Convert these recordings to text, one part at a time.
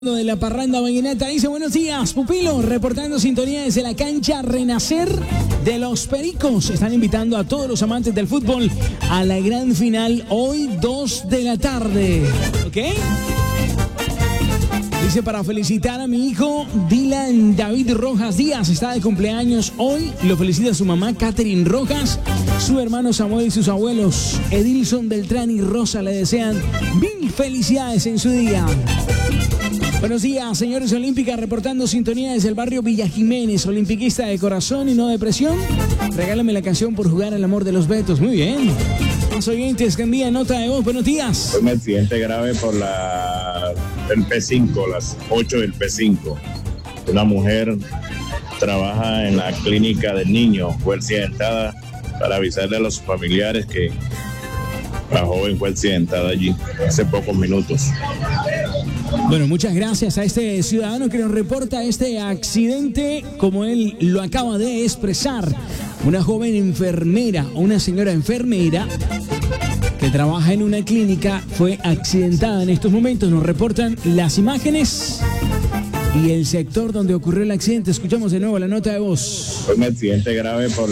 De la parranda vallenata dice: buenos días, pupilo, reportando sintonía desde la cancha Renacer de los Pericos. Están invitando a todos los amantes del fútbol a la gran final hoy 2 de la tarde. ¿Ok? Dice: para felicitar a mi hijo Dylan David Rojas Díaz, está de cumpleaños hoy. Lo felicita su mamá Catherine Rojas, su hermano Samuel y sus abuelos Edilson Beltrán y Rosa. Le desean mil felicidades en su día. Buenos días, señores Olímpica, reportando sintonía desde el barrio Villa Jiménez, olimpiquista de corazón y no de presión. Regálame la canción Por jugar al amor de los Betos. Muy bien. Los oyentes que envían nota de voz. Buenos días. Un accidente grave por el P5, las 8 del P5. Una mujer trabaja en la clínica del niño, fue accidentada, para avisarle a los familiares que la joven fue accidentada allí hace pocos minutos. Bueno, muchas gracias a este ciudadano que nos reporta este accidente, como él lo acaba de expresar. Una joven enfermera, una señora enfermera que trabaja en una clínica, fue accidentada en estos momentos. Nos reportan las imágenes y el sector donde ocurrió el accidente. Escuchamos de nuevo la nota de voz. Fue un accidente grave por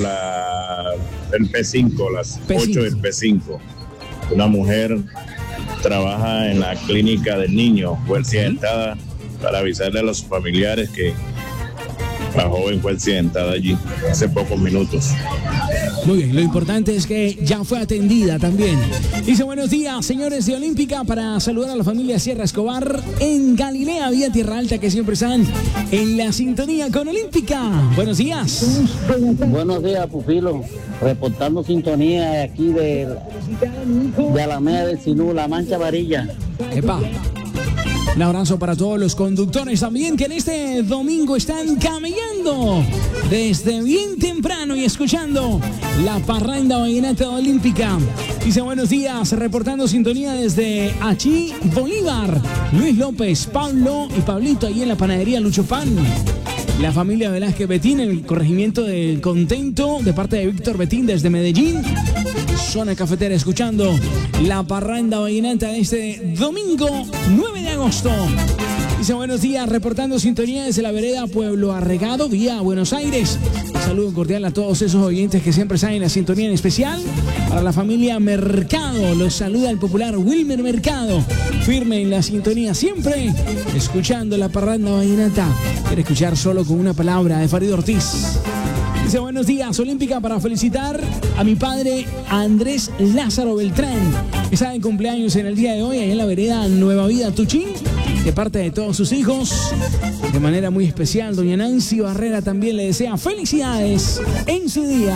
el P5, las P5. 8 del P5. Una mujer trabaja en la clínica del niño, fue accidentada, para avisarle a los familiares que la joven fue accidentada allí hace pocos minutos. Muy bien, lo importante es que ya fue atendida también. Dice: buenos días, señores de Olímpica, para saludar a la familia Sierra Escobar en Galilea, vía Tierra Alta, que siempre están en la sintonía con Olímpica. Buenos días. Buenos días, pupilo. Reportando sintonía de aquí de Alameda del Sinú, La Mancha Varilla. Epa. Un abrazo para todos los conductores también que en este domingo están camellando desde bien temprano y escuchando la parranda vallenata olímpica. Dice: buenos días, reportando sintonía desde Achí, Bolívar. Luis López, Pablo y Pablito ahí en la panadería Lucho Pan. La familia Velázquez Betín, el corregimiento del Contento, de parte de Víctor Betín desde Medellín. Zona cafetera, escuchando la parranda vallenata de este domingo 9 de agosto. Dice: buenos días, reportando sintonía desde la vereda Pueblo Arregado, vía Buenos Aires. Saludo cordial a todos esos oyentes que siempre están en la sintonía, en especial para la familia Mercado. Los saluda el popular Wilmer Mercado, firme en la sintonía, siempre escuchando la parranda vallenata. Quiere escuchar solo con una palabra, de Farid Ortiz. Dice: buenos días, Olímpica, para felicitar a mi padre Andrés Lázaro Beltrán, que está de cumpleaños en el día de hoy, allá en la vereda Nueva Vida Tuchín, de parte de todos sus hijos. De manera muy especial, doña Nancy Barrera también le desea felicidades en su día.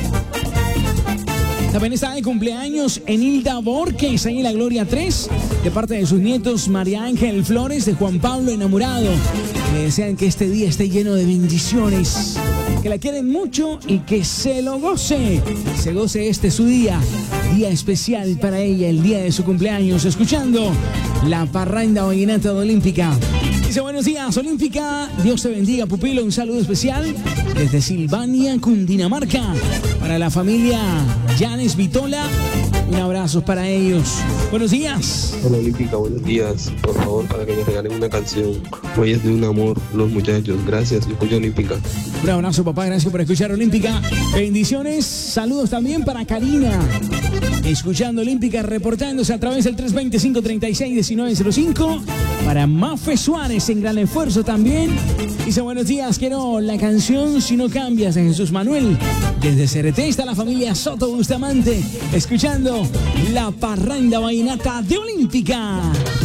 También está de cumpleaños Enilda Borges, ahí en la Gloria 3, de parte de sus nietos María Ángel Flores, de Juan Pablo Enamorado. Le desean que este día esté lleno de bendiciones, que la quieren mucho y que se lo goce. Se goce su día especial para ella, el día de su cumpleaños, escuchando la parranda vallenata olímpica. Dice: buenos días, Olímpica, Dios te bendiga, pupilo. Un saludo especial desde Silvania, Cundinamarca, para la familia Yanes Vitola. Un abrazo para ellos. Buenos días. Hola, Olímpica, buenos días. Por favor, para que me regalen una canción. Hoy es de un amor, los muchachos. Gracias, escucha Olímpica. Un abrazo, papá, gracias por escuchar Olímpica. Bendiciones, saludos también para Karina, escuchando Olímpica, reportándose a través del 325-36-1905. Para Mafe Suárez, en Gran Esfuerzo también. Dice: buenos días, quiero la canción Si no cambias, de Jesús Manuel. Desde Cereté está la familia Soto Bustamante, escuchando la parranda vallenata de Olímpica.